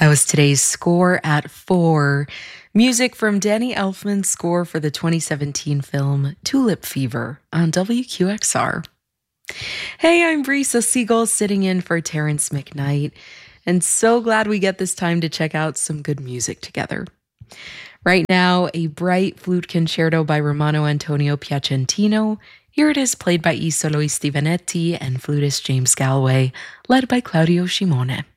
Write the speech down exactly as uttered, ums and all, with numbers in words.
That was today's score at four. Music from Danny Elfman's score for the twenty seventeen film Tulip Fever on W Q X R. Hey, I'm Brisa Siegel sitting in for Terrence McKnight, and so glad we get this time to check out some good music together. Right now, a bright flute concerto by Romano Antonio Piacentino. Here it is played by Isolo Stivanetti and flutist James Galway, led by Claudio Scimone.